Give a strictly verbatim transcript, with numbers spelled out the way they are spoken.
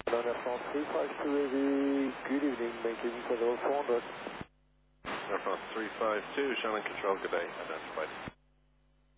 Air France three five two Heavy, good evening, maintaining for the four hundred. Air France three five two, Shannon Control, good day, identified.